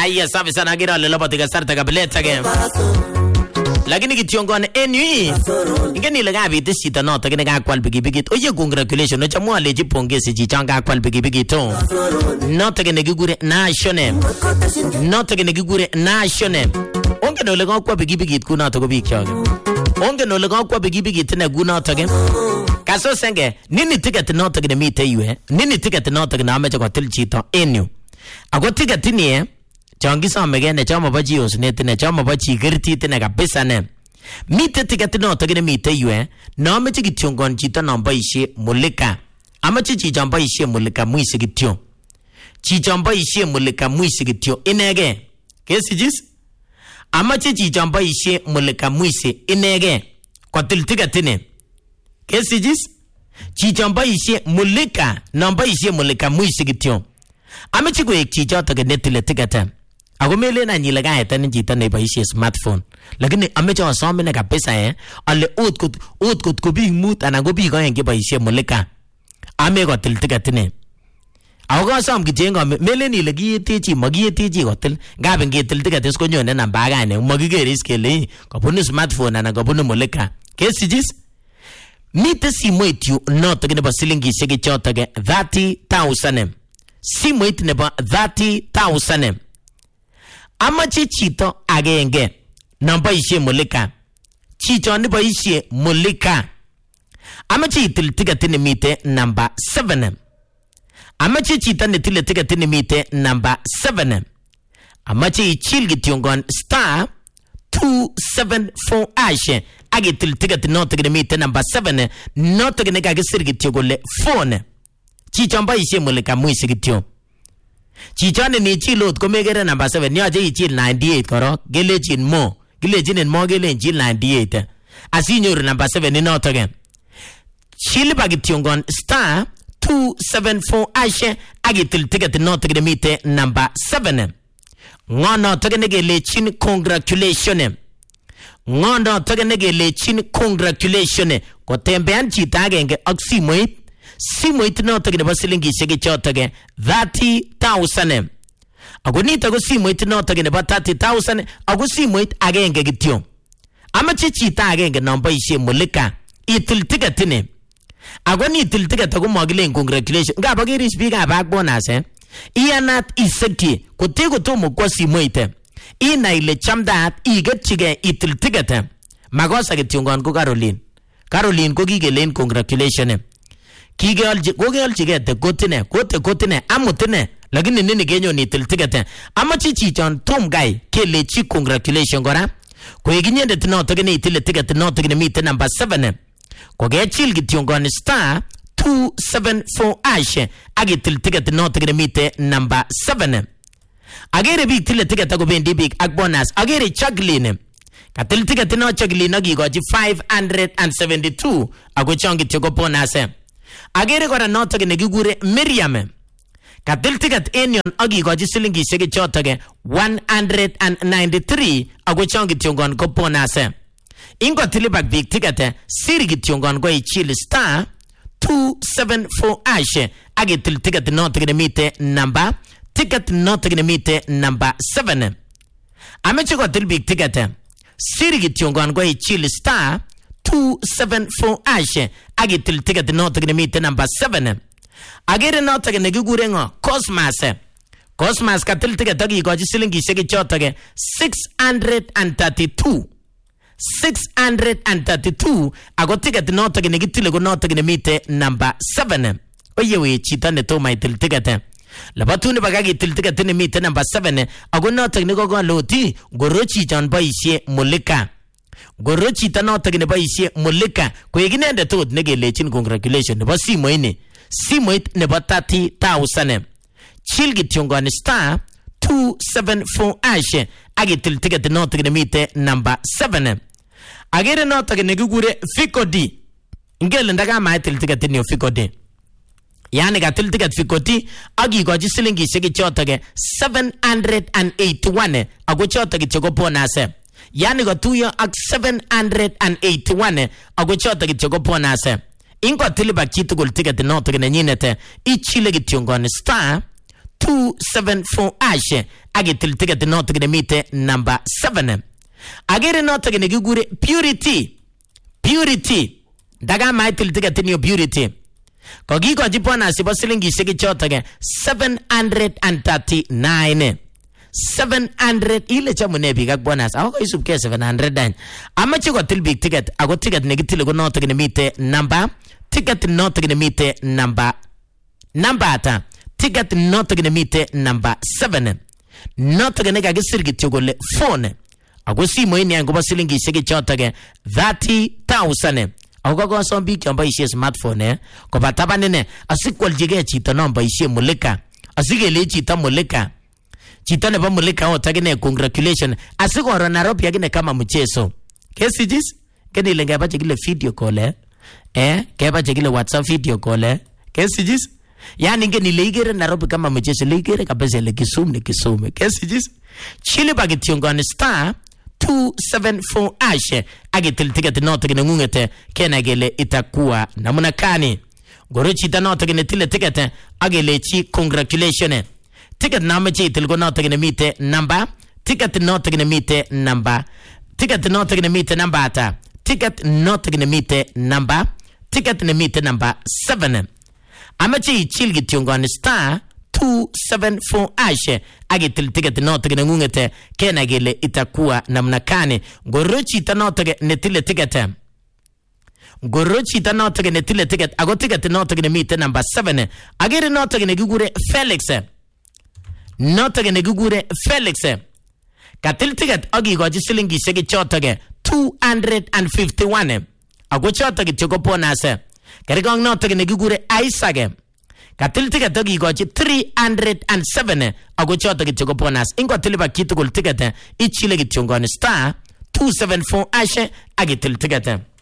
Aya safi sana gira le lobo tiga sarta kabileta ge. Lakini kitiongon enui. Ingeni le gabi tisita no to gene ga kwal bigi. Oye congratulations no chamwa leji pongezi jichanga kwal bigi to. No to gene gigure na shone. No to gene gigure na shone. Onge no le ga kwa bigi kuna to go bi kya. Onge no le ga kwa bigi tene guna to ge. Kaso senge nini ticket no to gene mite yue. Nini ticket no to gene amecha kwa til chito enu. Ago ticket ni Changi sama gene chama baji osnetine chama baji girti tine kabisa ne. Mite ticket no to gene mite yue. Na amecha kitiongon chito namba ishe mulika. Amecha chichamba ishe mulika muisi kitio. Chichamba ishe mulika muisi kitio. Inege. Kesi jis? Amecha chichamba ishe mulika muisi. Inege. Kwa til ticket ne. Kesi jis? Chichamba ishe mulika. Namba ishe mulika muisi kitio. Amecha kwe chichamba to gene tile ticket. Ako mele na nyilaga eta njita ne baishe smartphone. Lakini amecha wasome na kapesa ale utkut kubi mut anagobi ko yenge baishe mulika. Ame ko tiltika tine. Ako ka som kijengo mele ni lagi techi magi techi hotel. Gaben ge tiltika tes ko nyone na baga ne magi ge risk le ko bunu smartphone na ko bunu mulika. Kesi jis mite si moitiu no to gene basilingi shege chota ge 30,000. Si moit ne ba 30,000. Amachi chito agenge namba ishe mulika chito ni ba ishe mulika amachi tiltika tini mite number 7 amachi chita ni tiltika tini mite number 7 amachi chilgi tiongon star 274 ashe agi tiltika tini notika mite number 7 notika ni kage sirgi tiogole phone chito namba ishe mulika muisi kitio Chichane ni chilot komegere number 7 nyaje ichil 98 koro gelejin mo gelejin mo gelejin 98 asinyor number 7 ni not again chili bagitiongon star 274 ashe agitil ticket not again mite number 7 ngono togene gelejin congratulations ngono togene gelejin congratulations ko tembean chita agenge ak simoit no togene basilingi shege chotage 30,000 agonita go simoit no togene ba 30,000 ago simoit agenge gitio amachi chita agenge namba ishe mulika itil ticketine agoni itil ticket ago magile congratulations nga bagiri speaker bag bonus ianat iseki kotego tomo kwa simoit ina ile chamdat igetchige itil ticket magosa gitiongon ko Caroline ko gigelen congratulations Kigeolji gete kotine amutine lakini nini genyo ni tiltigate amachi chichon tom guy kele chi congratulations gora ko eginyende tino togene itile tigate no togene mite number 7 ko ge chil gitiongon star 274 ashe agi tiltigate no togene mite number 7 agere big tile tigate go bendi big ak bonus agere chagline katil tigate no chagline agi goji 572 ago chongi tigo bonus agere kora notoge negigure Miriam katil ticket enion agi goji silingi shege chotoge 193 ago chongi tiongon ko ponase ingo tilibak big ticket sirigi tiongon go ichil star 274 ashe agi til ticket notoge mite number ticket notoge mite number 7 ameche go til big ticket sirigi tiongon go ichil star 274 ashe agi til ticket not gonna meet number 7 agere not gonna gigure ngo Cosmas ka til ticket agi goji silingi shege chotage 632 ago ticket not gonna gitile go not gonna meet number 7 oye we chita ne to my til ticket labatune bagagi til ticket ne meet number 7 ago not gonna go loti gorochi jan baishe mulika Gorochi tano tagine ba ishe mulika ko yegine de tot nege lechin congratulations ne ba simoit ne ba 30,000 chilgi tiongon star 274 ashe agi til ticket no tagine mite number 7 agere no tagine gugure fikodi ngel ndaga ma til ticket ni fikodi yani ga til ticket fikodi agi goji silingi shege chotage 781 ago chotage chego bonase yani go tuyo ak 781 ago chota gitego ponase ingo tiliba kitugul ticket no tagene nyinete ichile gitiongon star 274 ash agitil ticket noto gine mite number 7 agere noto gine gigure purity daga maitil ticket ni purity kogigo jipona sibo silingi shiki chotoge 739 ile chamune big ak bonus ako isubke 700 amache ko til big ticket ako ticket negative ko noto gine mite number ticket noto gine mite number ata ticket noto gine mite number 7 noto gine ga gisirgi togole phone ako simo ini yango basilingi shiki chotoge 30,000 ako ko son big yamba ishe smartphone ko batabanene asikwal jige chito nomba ishe mulika asigele chito mulika chito nebo mulika otagine congratulation asigoro Nairobi agine kama mchezo kesijis keni lenga bache kile video call keba chekile WhatsApp video call kesijis yani ngeni leigere Nairobi kama mchezo leigere kabisa le Kisumu kesijis chile bagitiongone star 274 ash agitil ticket noto gine ngungete kenagele itakuwa namuna kani gorochi ta noto gine tile ticket agele chi congratulation ticket name chi tilgo noto gine mite number ticket noto gine mite number ticket noto gine mite number ata ticket noto gine mite number ticket ne mite number 7 amachi chilgi tiongone star 274 ash agitil ticket noto gine ngungete kenagele itakuwa namna kani gorochi ta noto gine tile ticket gorochi ta noto gine tile ticket ago ticket noto gine mite number 7 agere noto gine gugure Felix katil ticket agi goji silingi sheki chotoge 251 ago chotoge choko ponase karigong noto gine gugure Isaac katil ticket agi goji 307 ago chotoge choko ponas ingo tiliba kitu kul ticket ichile gitiongone star 274 ash agi til ticket